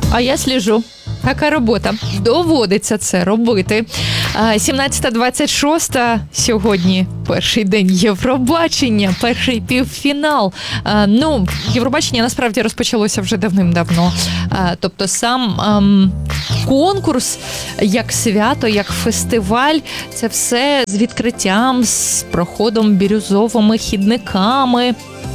А я сліжу. Така робота. Доводиться це робити. 17-26 сьогодні перший день Євробачення, перший півфінал. Євробачення насправді розпочалося вже давним-давно. Тобто сам конкурс, як свято, як фестиваль, це все з відкриттям, з проходом бірюзовими хідниками,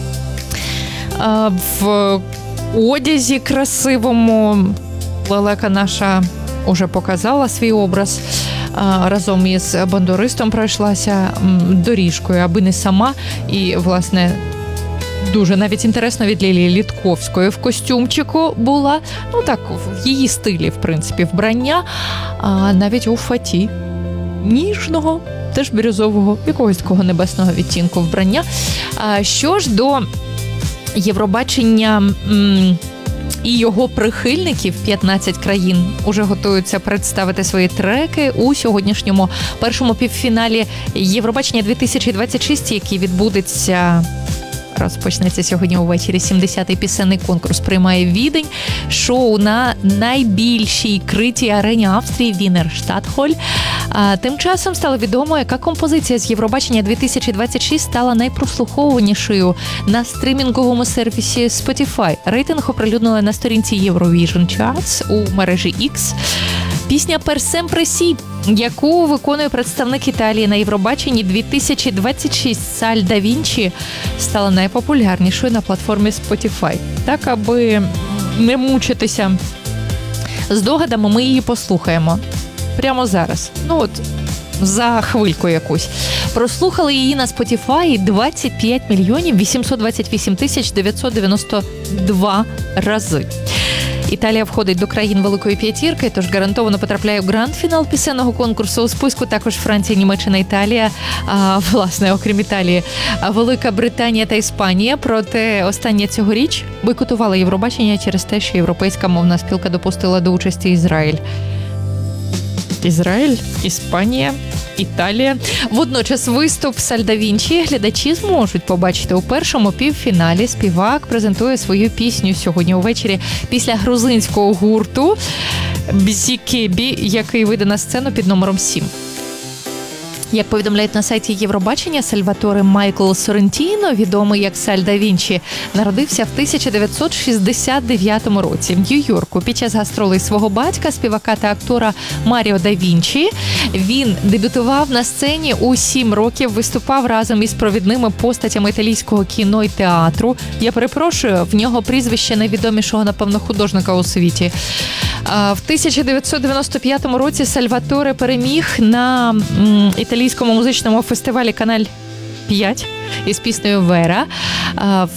в одязі красивому. Лелека наша уже показала свій образ, разом із бандуристом пройшлася доріжкою, аби не сама. І, власне, дуже навіть інтересно від Лілії Літковської в костюмчику була. В її стилі, в принципі, вбрання, а навіть у фаті ніжного, теж бірюзового, якогось такого небесного відтінку вбрання. Що ж до Євробачення і його прихильників, 15 країн уже готуються представити свої треки у сьогоднішньому першому півфіналі Євробачення 2026, який відбудеться, розпочнеться сьогодні увечері. 70-й пісенний конкурс приймає Відень. Шоу на найбільшій критій арені Австрії Вінер Штатхоль. Тим часом стало відомо, яка композиція з Євробачення 2026 стала найпрослуховуванішою на стрімінговому сервісі Spotify. Рейтинг оприлюднили на сторінці Eurovision Charts у мережі X. Пісня «Per sempre sì», яку виконує представник Італії на Євробаченні 2026 Саль да Вінчі, стала найпопулярнішою на платформі Spotify. Так, аби не мучитися здогадами, ми її послухаємо прямо зараз. За хвильку якусь. Прослухали її на Spotify 25 мільйонів 828 тисяч 992 рази. Італія входить до країн Великої П'ятірки, тож гарантовано потрапляє у гранд-фінал пісенного конкурсу. У списку також Франція, Німеччина, Італія, власне, окрім Італії, Велика Британія та Іспанія. Проте остання цьогоріч бойкотувала Євробачення через те, що Європейська мовна спілка допустила до участі Ізраїль. Ізраїль, Іспанія, Італія. Водночас виступ Саль да Вінчі глядачі зможуть побачити у першому півфіналі. Співак презентує свою пісню сьогодні увечері після грузинського гурту Бзікебі, який вийде на сцену під номером 7. Як повідомляють на сайті Євробачення, Сальваторе Майкл Соррентіно, відомий як Саль да Вінчі, народився в 1969 році в Нью-Йорку. Під час гастролей свого батька, співака та актора Маріо да Вінчі, він дебютував на сцені у 7 років, виступав разом із провідними постатями італійського кіно і театру. Я перепрошую, в нього прізвище найвідомішого, напевно, художника у світі. В 1995 році Сальваторе переміг на італійському музичному фестивалі «Каналь 5» із піснею «Вера». В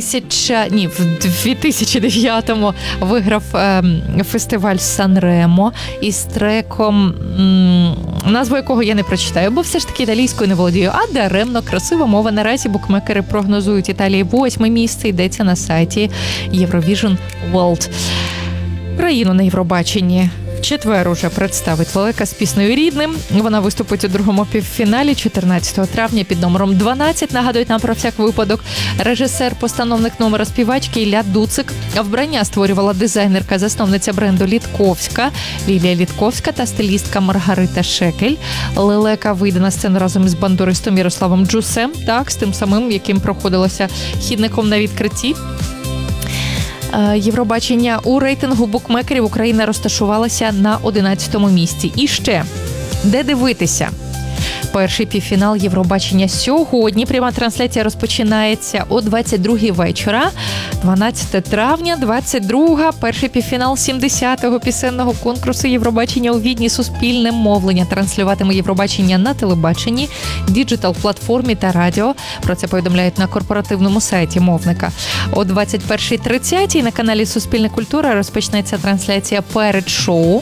2009-му виграв фестиваль Сан-Ремо із треком, назву якого я не прочитаю, бо все ж таки італійською не володію, а даремно. Красива мова. Наразі букмекери прогнозують Італії 8-ме місце, йдеться на сайті Eurovision World. Країну на Євробаченні в четвер уже представить лелека з піснею «Рідним». Вона виступить у другому півфіналі 14 травня під номером 12. Нагадують нам про всяк випадок. Режисер-постановник номера співачки Ілля Дуцик. Вбрання створювала дизайнерка, засновниця бренду Літковська Лілія Літковська та стилістка Маргарита Шекель. Лелека вийде на сцену разом із бандуристом Ярославом Джусем, з тим самим, яким проходилося хідником на відкритті Євробачення. У рейтингу букмекерів Україна розташувалася на 11-му місці. І ще, де дивитися? Перший півфінал Євробачення сьогодні. Пряма трансляція розпочинається о 22-й вечора. 12 травня, 22-га. Перший півфінал 70-го пісенного конкурсу Євробачення у Відні. Суспільне мовлення транслюватиме Євробачення на телебаченні, діджитал-платформі та радіо. Про це повідомляють на корпоративному сайті мовника. О 21:30 на каналі Суспільне культура розпочнеться трансляція перед шоу.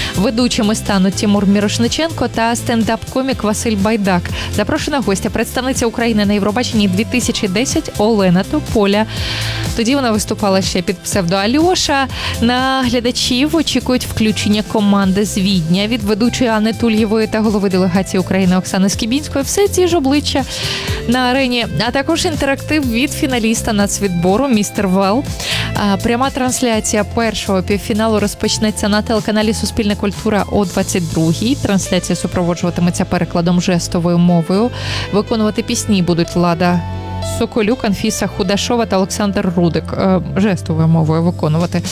Ведучими стануть Тимур Мірошниченко та стендап-комік Василь Байдак. Запрошена гостя, представниця України на Євробаченні 2010 Олена Тополя. Тоді вона виступала ще під псевдо Альоша. На глядачів очікують включення команди з Відня від ведучої Анни Тульєвої та голови делегації України Оксани Скібінської. Все ті ж обличчя на арені, а також інтерактив від фіналіста нацвідбору «Містер Вел». Пряма трансляція першого півфіналу розпочнеться на телеканалі «Суспільна культура» о 22-й. Трансляція супроводжуватиметься перекладом жестовою мовою. Виконувати пісні будуть Лада Соколюк, Анфіса Худашова та Олександр Рудик. Жестовою мовою виконувати.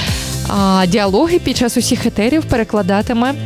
А діалоги під час усіх етерів перекладатиме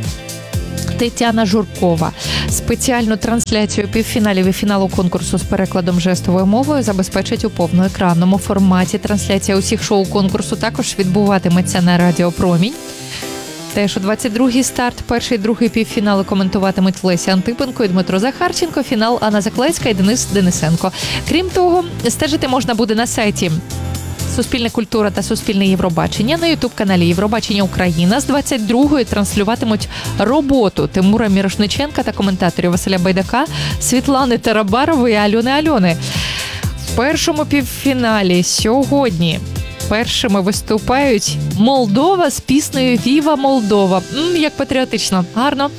Тетяна Журкова. Спеціальну трансляцію півфіналів і фіналу конкурсу з перекладом жестовою мовою забезпечать у повноекранному форматі. Трансляція усіх шоу конкурсу також відбуватиметься на Радіо Промінь. Теж у 22-й старт, перший і другий півфінали коментуватимуть Леся Антипенко і Дмитро Захарченко, фінал Анна Заклецька і Денис Денисенко. Крім того, стежити можна буде на сайті Суспільна культура та Суспільне Євробачення. На ютуб-каналі Євробачення Україна з 22-ї транслюватимуть роботу Тимура Мірошниченка та коментаторів Василя Байдака, Світлани Тарабарової і Альони. В першому півфіналі сьогодні першими виступають Молдова з піснею «Віва Молдова». Як патріотично. Гарно.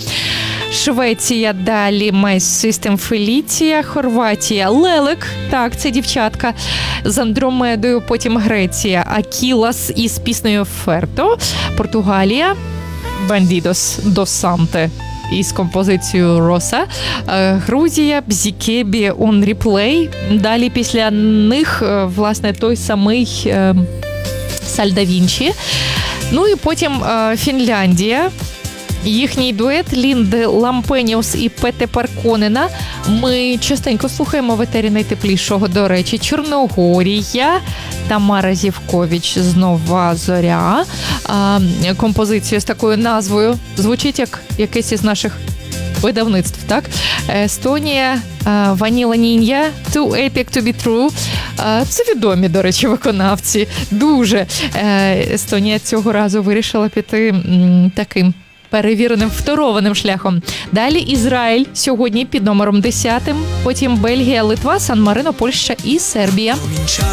Швеція, далі Майс Систем Феліція, Хорватія, Лелек, так, це дівчатка, з Андромедою, потім Греція, Акілас із піснею «Ферто», Португалія, Бандідос до Санте із композицією «Роса», Грузія, Бзікебі, Он Ріплей, далі після них, власне, той самий Сальда Вінчі, ну і потім Фінляндія. Їхній дует Лінди Лампеніус і Пете Парконена ми частенько слухаємо в етері найтеплішого. До речі, Чорногорія, Тамара Зівкович з «Нова зоря». Композицію з такою назвою звучить як якесь із наших видавництв, так? Естонія, Ваніла Нінья, Too Epic to be True. Це відомі, до речі, виконавці. Дуже. Естонія цього разу вирішила піти таким перевіреним, второваним шляхом. Далі Ізраїль сьогодні під номером 10, потім Бельгія, Литва, Сан-Марино, Польща і Сербія.